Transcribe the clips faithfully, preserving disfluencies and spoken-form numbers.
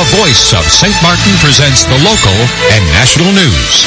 The Voice of Saint Martin presents the local and national news.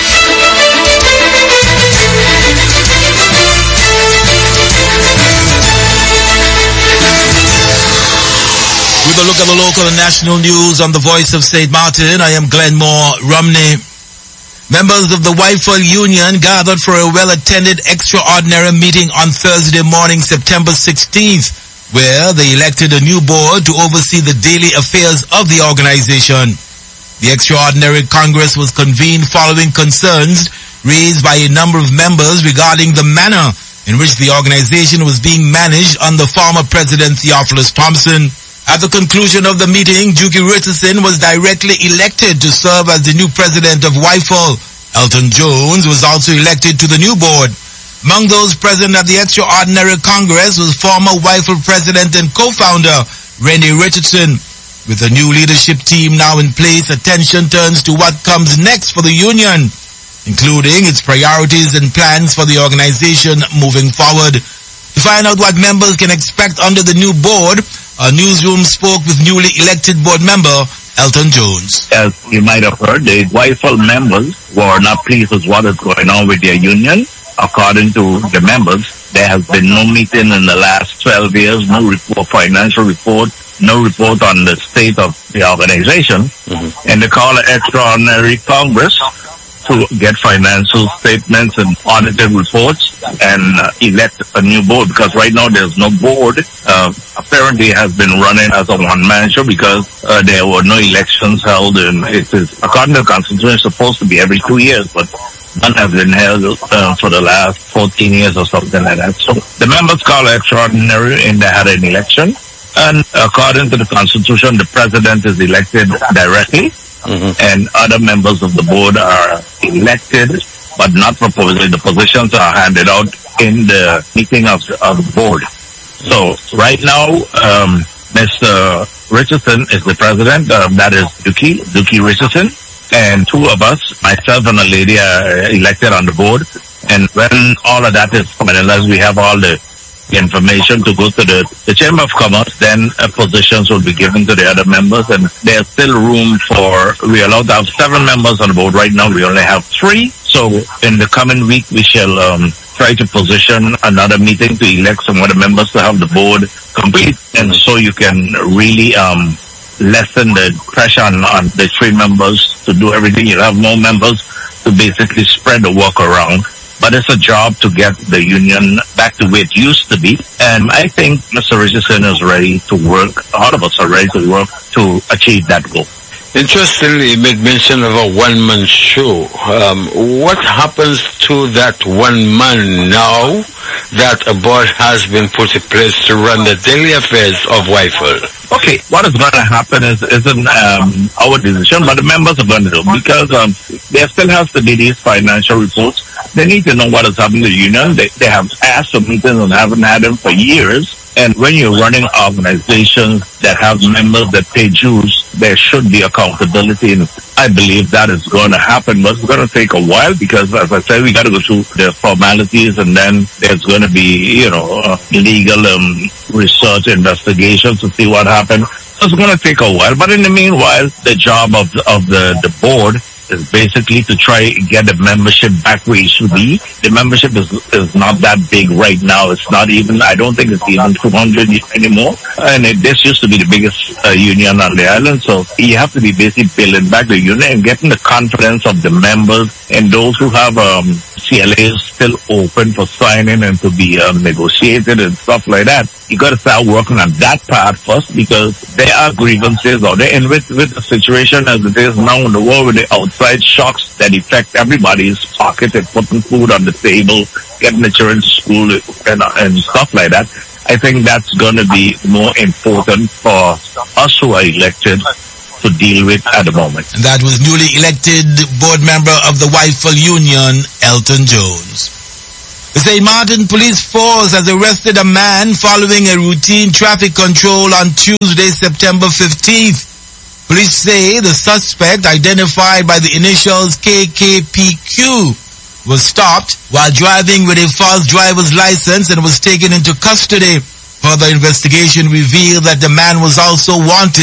With a look at the local and national news on the Voice of Saint Martin, I am Glenmore Romney. Members of the Wyfel Union gathered for a well-attended extraordinary meeting on Thursday morning, September sixteenth, where they elected a new board to oversee the daily affairs of the organization. The extraordinary Congress was convened following concerns raised by a number of members regarding the manner in which the organization was being managed under former President Theophilus Thompson. At the conclusion of the meeting, Dookie Richardson was directly elected to serve as the new president of Wyfel. Elton Jones was also elected to the new board. Among those present at the extraordinary Congress was former Wyfel president and co-founder Rennie Richardson. With the new leadership team now in place, attention turns to what comes next for the union, including its priorities and plans for the organization moving forward. To find out what members can expect under the new board, our newsroom spoke with newly elected board member Elton Jones. As you might have heard, the Wyfel members were not pleased with what is going on with their union. According to the members, there has been no meeting in the last twelve years, no report, financial report, no report on the state of the organization. Mm-hmm. And they call an extraordinary Congress to get financial statements and audited reports and uh, elect a new board, because right now there's no board. Uh, apparently it has been running as a one-man show because uh, there were no elections held, and it is, according to the Constitution, it's supposed to be every two years, but none have been held uh, for the last fourteen years or something like that. So the members call extraordinary and they had an election, and according to the Constitution, the president is elected directly. Mm-hmm. And other members of the board are elected, but not proposed. The positions are handed out in the meeting of the, of the board. So right now, um, Mister Richardson is the president. Um, that is Dookie, Dookie Richardson. And two of us, myself and a lady, are elected on the board. And when all of that is finalized, we have all the information to go to the, the Chamber of Commerce, then uh, positions will be given to the other members, and there's still room for, we are allowed to have seven members on the board. Right now we only have three, so in the coming week we shall um, try to position another meeting to elect some other members to have the board complete, and so you can really um, lessen the pressure on, on the three members to do everything. You'll have more members to basically spread the work around. But it's a job to get the union back to where it used to be. And I think Mister Richardson is ready to work. All of us are ready to work to achieve that goal. Interestingly, you made mention of a one-man show. Um, what happens to that one man now that a board has been put in place to run the daily affairs of Wyfel? Okay, what is going to happen is, isn't um, our decision, but the members are going to do, because um, there still has to be these financial reports. They need to know what is happening to the union. They, they have asked for meetings and haven't had them for years. And when you're running organizations that have members that pay dues, there should be accountability. And I believe that is going to happen, but it's going to take a while because, as I said, we got to go through the formalities, and then there's going to be, you know, uh, legal um, research investigations to see what happened. So it's going to take a while. But in the meanwhile, the job of the, of the, the board is basically to try and get the membership back where it should be. The membership is is not that big right now. It's not even, I don't think it's even two hundred anymore. And it, this used to be the biggest uh, union on the island. So you have to be basically building back the union and getting the confidence of the members and those who have um, C L As still open for signing and to be um, negotiated and stuff like that. You got to start working on that part first, because there are grievances out there. And with, with the situation as it is now in the world, with the outside shocks that affect everybody's pocket and putting food on the table, getting the children to school and, and stuff like that, I think that's going to be more important for us who are elected to deal with at the moment. And that was newly elected board member of the Wyfel Union, Elton Jones. The Saint Martin Police Force has arrested a man following a routine traffic control on Tuesday, September fifteenth. Police say the suspect, identified by the initials K K P Q, was stopped while driving with a false driver's license and was taken into custody. Further investigation revealed that the man was also wanted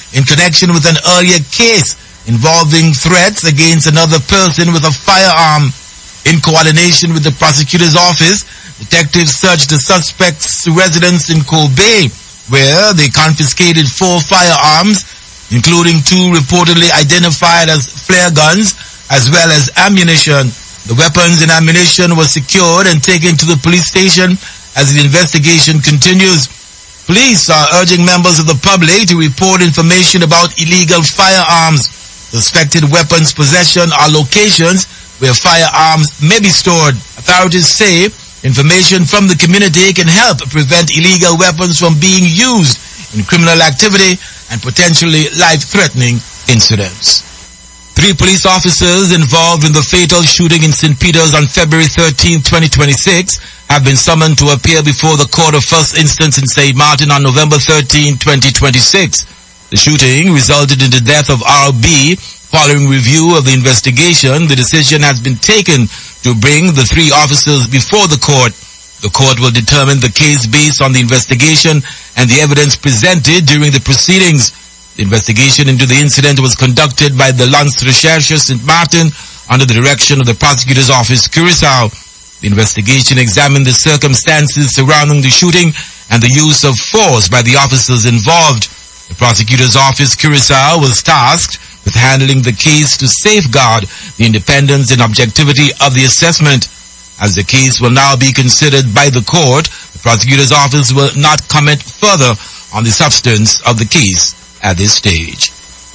in connection with an earlier case involving threats against another person with a firearm. In coordination with the prosecutor's office, detectives searched the suspect's residence in Kobe, where they confiscated four firearms, including two reportedly identified as flare guns, as well as ammunition. The weapons and ammunition were secured and taken to the police station as the investigation continues. Police are urging members of the public to report information about illegal firearms, suspected weapons possession, or locations where firearms may be stored. Authorities say information from the community can help prevent illegal weapons from being used in criminal activity and potentially life-threatening incidents. Three police officers involved in the fatal shooting in Saint Peter's on February thirteenth, twenty twenty-six have been summoned to appear before the Court of First Instance in Saint Martin on November thirteenth, twenty twenty-six. The shooting resulted in the death of R B. Following review of the investigation, the decision has been taken to bring the three officers before the court. The court will determine the case based on the investigation and the evidence presented during the proceedings. The investigation into the incident was conducted by the Lance Recherche Saint Martin under the direction of the prosecutor's office, Curacao. The investigation examined the circumstances surrounding the shooting and the use of force by the officers involved. The prosecutor's office, Curacao, was tasked with handling the case to safeguard the independence and objectivity of the assessment. As the case will now be considered by the court, the prosecutor's office will not comment further on the substance of the case at this stage.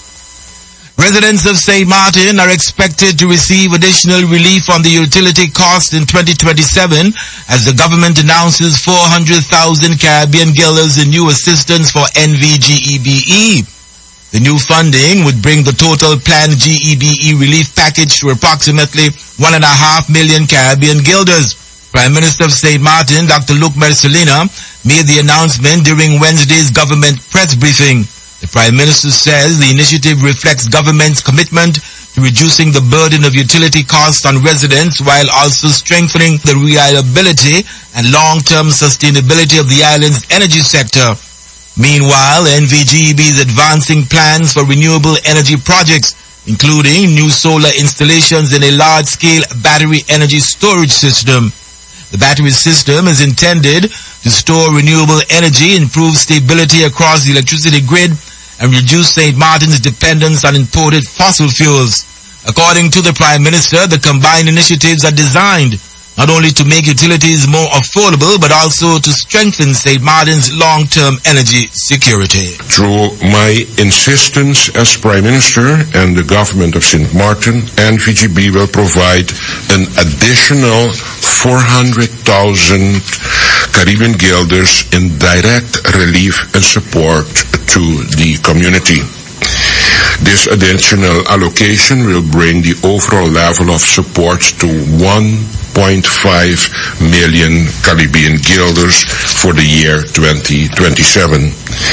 Residents of Saint Martin are expected to receive additional relief on the utility costs in twenty twenty-seven as the government announces four hundred thousand Caribbean guilders in new assistance for N V G E B E. The new funding would bring the total planned G E B E relief package to approximately one and a half million Caribbean guilders. Prime Minister of Saint Martin, Doctor Luc Mercelina, made the announcement during Wednesday's government press briefing. The Prime Minister says the initiative reflects government's commitment to reducing the burden of utility costs on residents while also strengthening the reliability and long-term sustainability of the island's energy sector. Meanwhile, N V G E B is advancing plans for renewable energy projects, including new solar installations and a large-scale battery energy storage system. The battery system is intended to store renewable energy, improve stability across the electricity grid, and reduce Saint Martin's dependence on imported fossil fuels. According to the Prime Minister, the combined initiatives are designed not only to make utilities more affordable, but also to strengthen Saint Martin's long-term energy security. Through my insistence as Prime Minister and the government of Saint Martin, N V G B will provide an additional four hundred thousand Caribbean guilders in direct relief and support to the community. This additional allocation will bring the overall level of support to one point five million Caribbean guilders for the year twenty twenty-seven.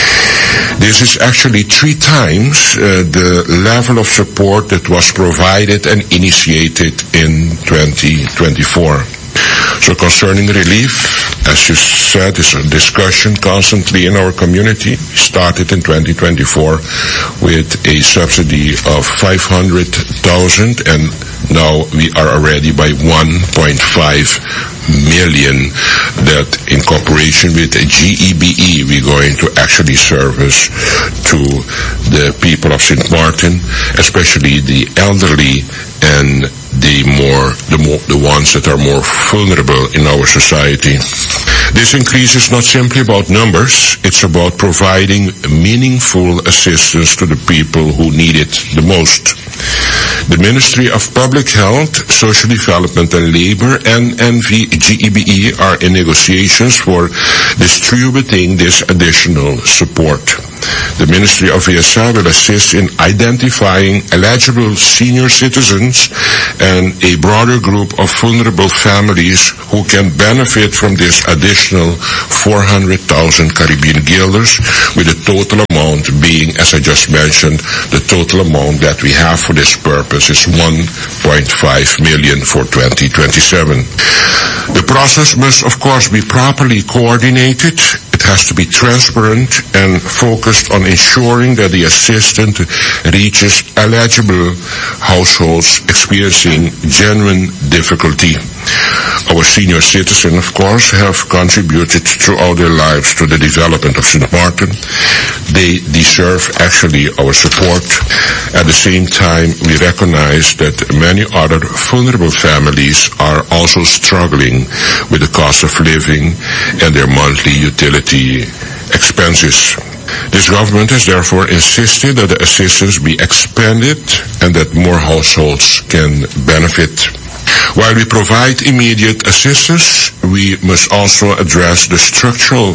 This is actually three times uh, the level of support that was provided and initiated in twenty twenty-four. So concerning relief, as you said, is a discussion constantly in our community. We started in twenty twenty-four with a subsidy of five hundred thousand, and now we are already by one point five million that in cooperation with G E B E we're going to actually service to the people of Saint Martin, especially the elderly and the more, the more, the ones that are more vulnerable in our society. This increase is not simply about numbers, it's about providing meaningful assistance to the people who need it the most. The Ministry of Public Health, Social Development and Labor and N V G E B E are in negotiations for distributing this additional support. The Ministry of V S A will assist in identifying eligible senior citizens and a broader group of vulnerable families who can benefit from this additional four hundred thousand Caribbean guilders, with the total amount being, as I just mentioned, the total amount that we have for this purpose is one point five million for twenty twenty-seven. The process must, of course, be properly coordinated. It has to be transparent and focused on ensuring that the assistance reaches eligible households experiencing genuine difficulty. Our senior citizens, of course, have contributed throughout their lives to the development of Saint Martin. They deserve actually our support. At the same time, we recognize that many other vulnerable families are also struggling with the cost of living and their monthly utility expenses. This government has therefore insisted that the assistance be expanded and that more households can benefit. While we provide immediate assistance, we must also address the structural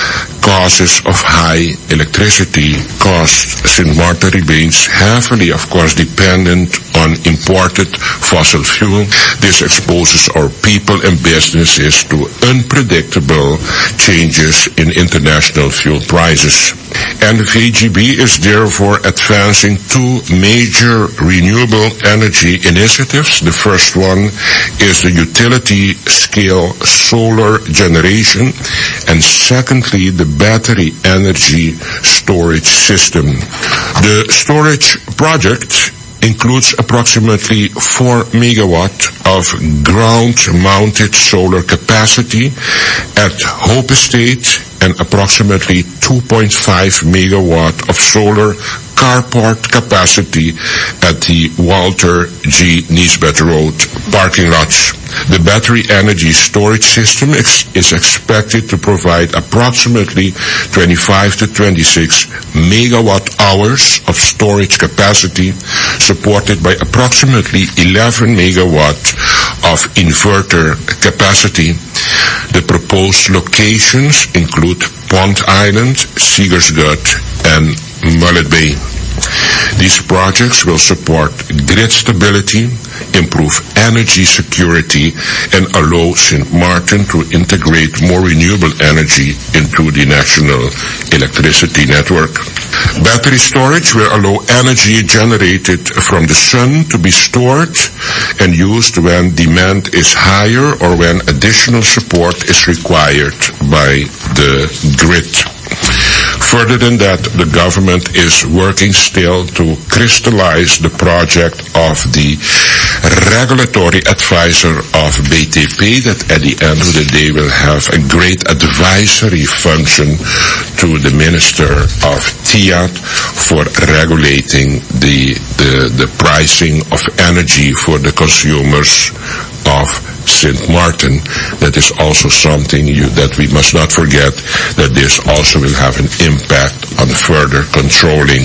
causes of high electricity costs. Saint Martin remains heavily, of course, dependent on imported fossil fuel. This exposes our people and businesses to unpredictable changes in international fuel prices. And V G B is therefore advancing two major renewable energy initiatives. The first one is the utility-scale solar generation, and secondly, the battery energy storage system. The storage project includes approximately four megawatt of ground-mounted solar capacity at Hope Estate and approximately two point five megawatt of solar carport capacity at the Walter G. Nisbet Road parking lots. The battery energy storage system ex- is expected to provide approximately twenty-five to twenty-six megawatt hours of storage capacity, supported by approximately eleven megawatt of inverter capacity. The proposed locations include Pond Island, Seegers Gut, and Mullet Bay. These projects will support grid stability, improve energy security, and allow Saint Martin to integrate more renewable energy into the national electricity network. Battery storage will allow energy generated from the sun to be stored and used when demand is higher or when additional support is required by the grid. Further than that, the government is working still to crystallize the project of the regulatory advisor of B T P, that at the end of the day will have a great advisory function to the Minister of T I A T for regulating the, the, the pricing of energy for the consumers of Saint Martin. That is also something you, that we must not forget, that this also will have an impact on further controlling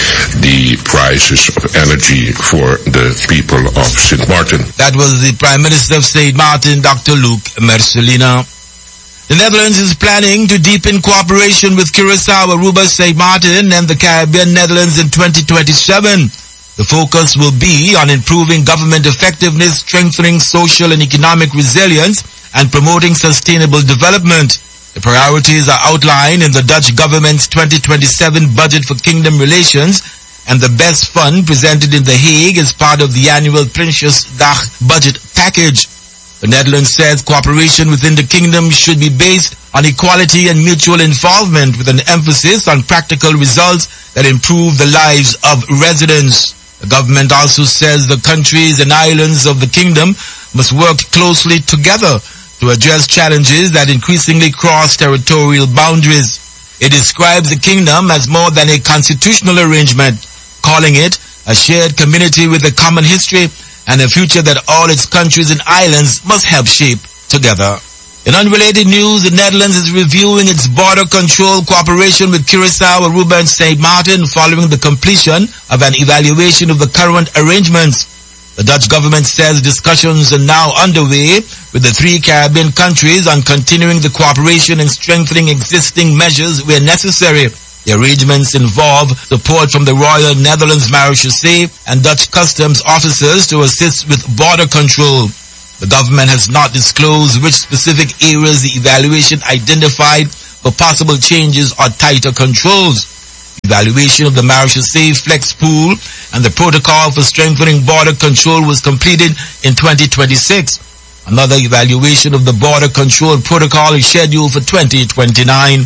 the prices of energy for the people of Saint Martin. That was the Prime Minister of Saint Martin, Doctor Luc Mercelina. The Netherlands is planning to deepen cooperation with Curaçao, Aruba, Saint Martin, and the Caribbean Netherlands in twenty twenty-seven. The focus will be on improving government effectiveness, strengthening social and economic resilience, and promoting sustainable development. The priorities are outlined in the Dutch government's twenty twenty-seven budget for kingdom relations, and the best fund presented in The Hague as part of the annual Prinsjesdag budget package. The Netherlands says cooperation within the kingdom should be based on equality and mutual involvement, with an emphasis on practical results that improve the lives of residents. The government also says the countries and islands of the kingdom must work closely together to address challenges that increasingly cross territorial boundaries. It describes the kingdom as more than a constitutional arrangement, calling it a shared community with a common history and a future that all its countries and islands must help shape together. In unrelated news, the Netherlands is reviewing its border control cooperation with Curaçao, Aruba, and Saint Martin following the completion of an evaluation of the current arrangements. The Dutch government says discussions are now underway with the three Caribbean countries on continuing the cooperation and strengthening existing measures where necessary. The arrangements involve support from the Royal Netherlands Marechaussee and Dutch customs officers to assist with border control. The government has not disclosed which specific areas the evaluation identified for possible changes or tighter controls. Evaluation of the Marechaussee Flex Pool and the protocol for strengthening border control was completed in twenty twenty-six. Another evaluation of the border control protocol is scheduled for twenty twenty-nine.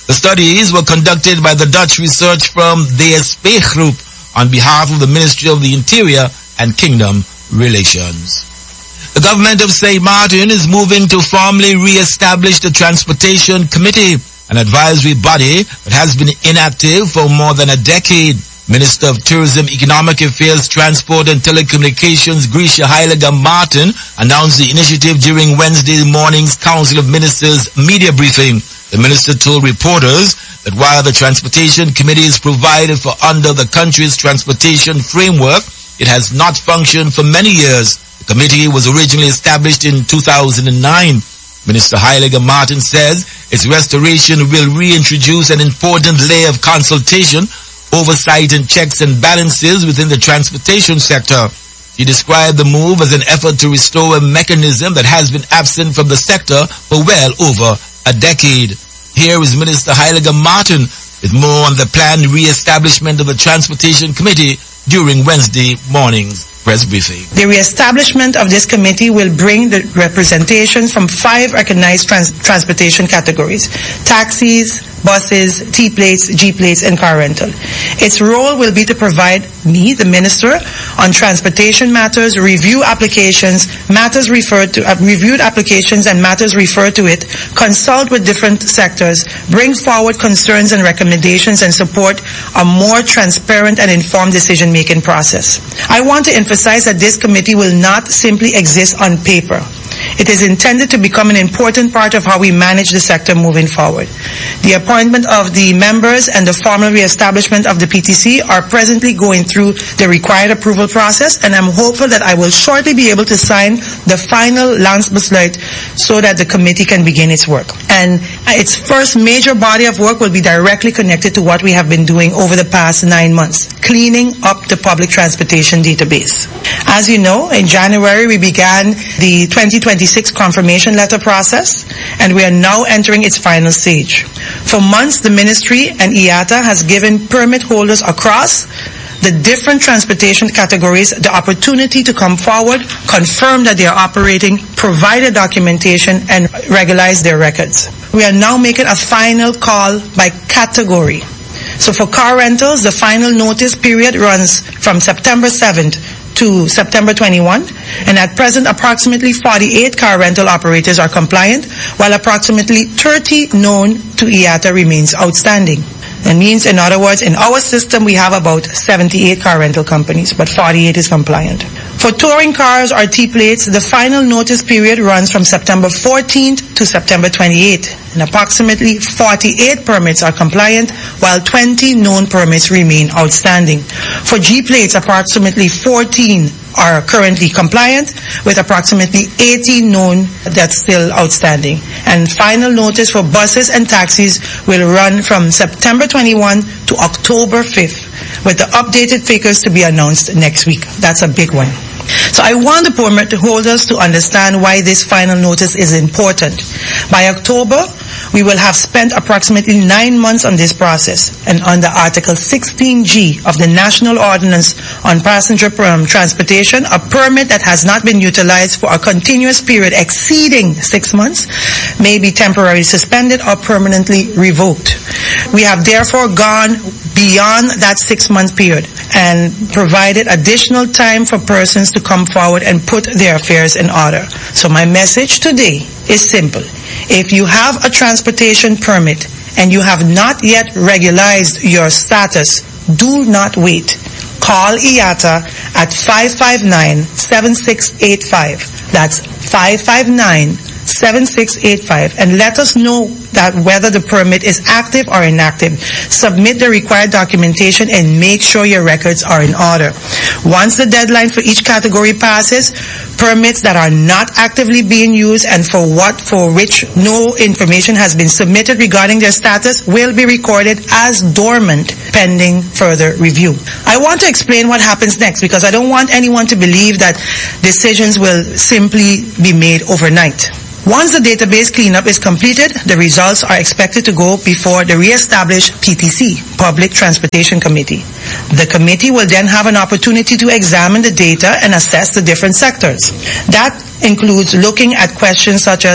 The studies were conducted by the Dutch research firm D S P Group on behalf of the Ministry of the Interior and Kingdom Relations. The government of Saint Martin is moving to formally re-establish the Transportation Committee, an advisory body that has been inactive for more than a decade. Minister of Tourism, Economic Affairs, Transport and Telecommunications, Grisha Heilige Martin, announced the initiative during Wednesday morning's Council of Ministers media briefing. The minister told reporters that while the Transportation Committee is provided for under the country's transportation framework, it has not functioned for many years. The committee was originally established in two thousand nine. Minister Heilige Martin says its restoration will reintroduce an important layer of consultation, oversight and checks and balances within the transportation sector. He described the move as an effort to restore a mechanism that has been absent from the sector for well over a decade. Here is Minister Heilige Martin with more on the planned re-establishment of the Transportation Committee during Wednesday morning's press briefing. The re-establishment of this committee will bring the representation from five recognized trans transportation categories: taxis, buses, T-plates, G-plates, and car rental. Its role will be to provide me, the minister, on transportation matters, review applications, matters referred to, uh, reviewed applications and matters referred to it, consult with different sectors, bring forward concerns and recommendations, and support a more transparent and informed decision-making process. I want to emphasize that this committee will not simply exist on paper. It is intended to become an important part of how we manage the sector moving forward. The appointment of the members and the formal re-establishment of the P T C are presently going through the required approval process, and I'm hopeful that I will shortly be able to sign the final Landsbesluit so that the committee can begin its work. And its first major body of work will be directly connected to what we have been doing over the past nine months, cleaning up the public transportation database. As you know, in January we began the twenty twenty-six confirmation letter process, and we are now entering its final stage. For months, the ministry and I A T A has given permit holders across the different transportation categories the opportunity to come forward, confirm that they are operating, provide a documentation, and regularize their records. We are now making a final call by category. So for car rentals, the final notice period runs from September seventh to September twenty-first, and at present approximately forty-eight car rental operators are compliant, while approximately thirty known to I A T A remains outstanding. That means, in other words, in our system we have about seventy-eight car rental companies, but forty-eight is compliant. For touring cars or T-plates, the final notice period runs from September fourteenth to September twenty-eighth, and approximately forty-eight permits are compliant, while twenty known permits remain outstanding. For G-plates, approximately fourteen are currently compliant, with approximately eighty known that's still outstanding. And final notice for buses and taxis will run from September twenty-first to October fifth, with the updated figures to be announced next week. That's a big one. So I want the permit holders to understand why this final notice is important. By October, we will have spent approximately nine months on this process, and under Article sixteen G of the National Ordinance on Passenger Transportation, a permit that has not been utilized for a continuous period exceeding six months may be temporarily suspended or permanently revoked. We have therefore gone beyond that six-month period and provided additional time for persons to come forward and put their affairs in order. So my message today is simple. If you have a transportation permit and you have not yet regularized your status, do not wait. Call I A T A at five five nine, seven six eight five. That's five five nine, seven six eight five, and let us know that whether the permit is active or inactive. Submit the required documentation and make sure your records are in order. Once the deadline for each category passes, permits that are not actively being used and for what for which no information has been submitted regarding their status will be recorded as dormant pending further review. I want to explain what happens next, because I don't want anyone to believe that decisions will simply be made overnight. Once the database cleanup is completed, the results are expected to go before the re-established P T C, Public Transportation Committee. The committee will then have an opportunity to examine the data and assess the different sectors. That includes looking at questions such as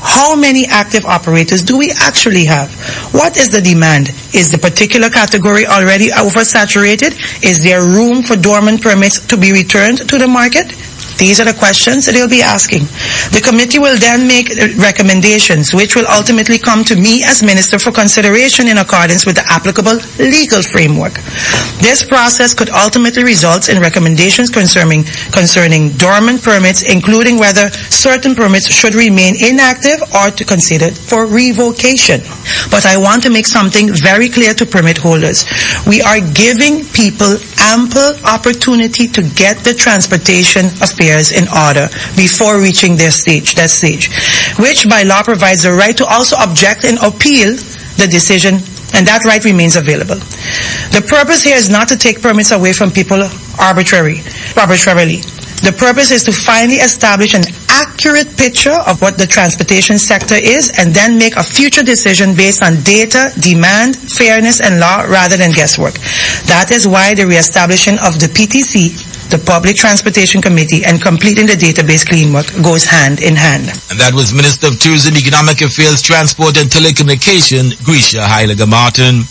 How many active operators do we actually have? What is the demand? Is the particular category already oversaturated? Is there room for dormant permits to be returned to the market? These are the questions that they'll be asking. The committee will then make recommendations, which will ultimately come to me as minister for consideration in accordance with the applicable legal framework. This process could ultimately result in recommendations concerning, concerning dormant permits, including whether certain permits should remain inactive or to consider for revocation. But I want to make something very clear to permit holders. We are giving people ample opportunity to get the transportation affairs in order before reaching their stage, that stage, which by law provides the right to also object and appeal the decision, and that right remains available. The purpose here is not to take permits away from people arbitrary, arbitrarily. The purpose is to finally establish an accurate picture of what the transportation sector is and then make a future decision based on data, demand, fairness, and law rather than guesswork. That is why the reestablishing of the P T C, the Public Transportation Committee, and completing the database clean work goes hand in hand. And that was Minister of Tourism, Economic Affairs, Transport and Telecommunication, Grisha Heiliger-Martin.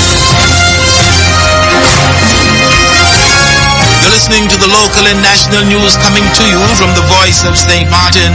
You're listening to the local and national news coming to you from the voice of Saint Martin.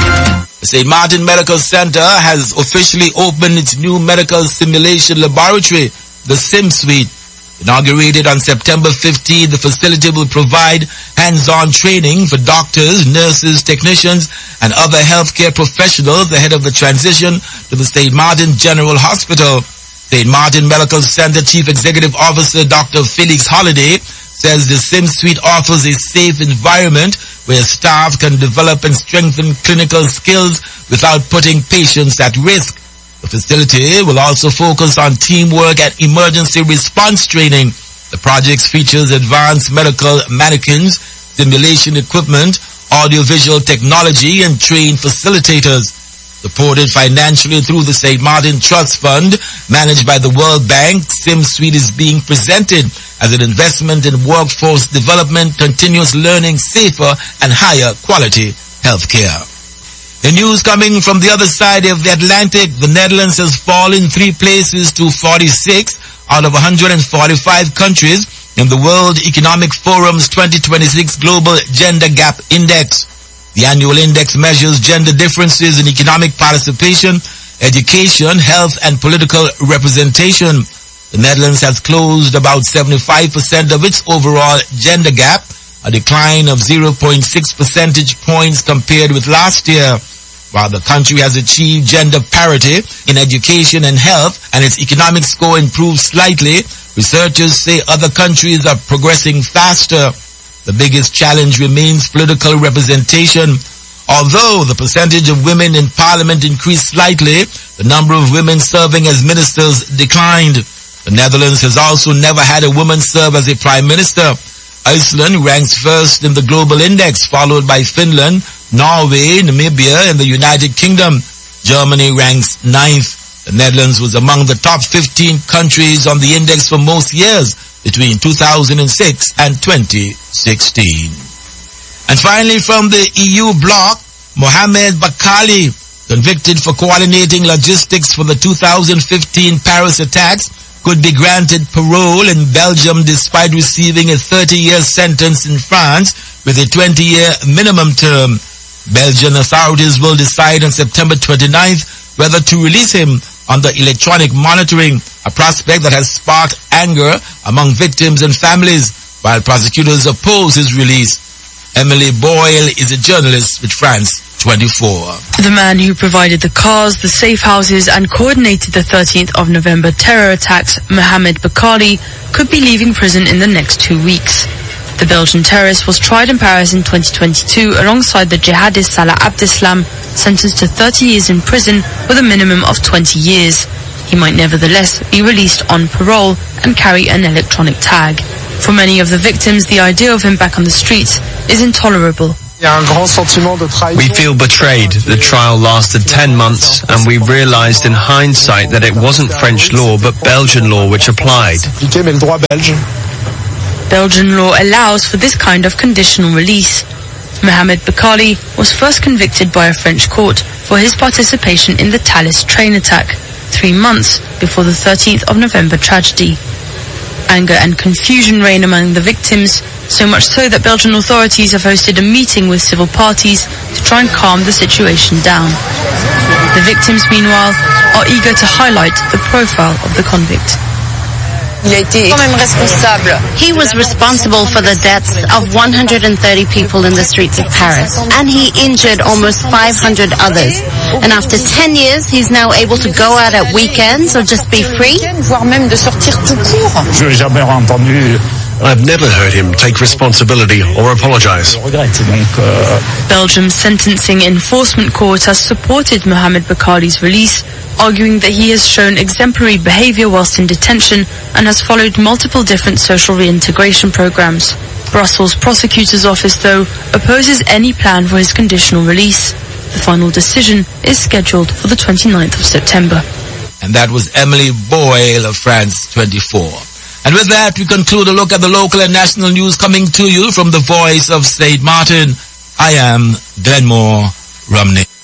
The Saint Martin Medical Center has officially opened its new medical simulation laboratory, the SimSuite. Inaugurated on September fifteenth, the facility will provide hands-on training for doctors, nurses, technicians, and other healthcare professionals ahead of the transition to the Saint Martin General Hospital. Saint Martin Medical Center Chief Executive Officer Doctor Felix Holliday says the SimSuite offers a safe environment where staff can develop and strengthen clinical skills without putting patients at risk. The facility will also focus on teamwork and emergency response training. The project features advanced medical mannequins, simulation equipment, audiovisual technology, and trained facilitators. Supported financially through the Saint Martin Trust Fund, managed by the World Bank, SimSuite is being presented as an investment in workforce development, continuous learning, safer and higher quality healthcare. In news coming from the other side of the Atlantic, the Netherlands has fallen three places to forty-six out of one hundred forty-five countries in the World Economic Forum's twenty twenty-six Global Gender Gap Index. The annual index measures gender differences in economic participation, education, health, and political representation. The Netherlands has closed about seventy-five percent of its overall gender gap, a decline of zero point six percentage points compared with last year. While the country has achieved gender parity in education and health, and its economic score improved slightly, researchers say other countries are progressing faster. The biggest challenge remains political representation. Although the percentage of women in parliament increased slightly, the number of women serving as ministers declined. The Netherlands has also never had a woman serve as a prime minister. Iceland ranks first in the global index, followed by Finland, Norway, Namibia, and the United Kingdom. Germany ranks ninth. The Netherlands was among the top fifteen countries on the index for most years between two thousand six and twenty sixteen. And finally, from the E U bloc, Mohamed Bakali, convicted for coordinating logistics for the two thousand fifteen Paris attacks, could be granted parole in Belgium despite receiving a thirty-year sentence in France with a twenty-year minimum term. Belgian authorities will decide on September twenty-ninth whether to release him under electronic monitoring, a prospect that has sparked anger among victims and families, while prosecutors oppose his release. Emily Boyle is a journalist with France twenty-four. The man who provided the cars, the safe houses and coordinated the thirteenth of November terror attacks, Mohamed Bakali, could be leaving prison in the next two weeks. The Belgian terrorist was tried in Paris in twenty twenty-two alongside the jihadist Salah Abdeslam, sentenced to thirty years in prison with a minimum of twenty years. He might nevertheless be released on parole and carry an electronic tag. For many of the victims, the idea of him back on the streets is intolerable. We feel betrayed. The trial lasted ten months and we realized in hindsight that it wasn't French law but Belgian law which applied. Belgian law allows for this kind of conditional release. Mohamed Bakali was first convicted by a French court for for his participation in the Thalys train attack, three months before the thirteenth of November tragedy. Anger and confusion reign among the victims, so much so that Belgian authorities have hosted a meeting with civil parties to try and calm the situation down. The victims, meanwhile, are eager to highlight the profile of the convict. He was responsible for the deaths of one hundred thirty people in the streets of Paris, and he injured almost five hundred others. And after ten years, he's now able to go out at weekends or just be free? I've never heard him take responsibility or apologize. Belgium's Sentencing Enforcement Court has supported Mohamed Bakali's release, arguing that he has shown exemplary behavior whilst in detention and has followed multiple different social reintegration programs. Brussels Prosecutor's Office, though, opposes any plan for his conditional release. The final decision is scheduled for the twenty-ninth of September. And that was Emily Boyle of France twenty-four. And with that, we conclude a look at the local and national news coming to you from the voice of Saint Martin. I am Glenmore Romney.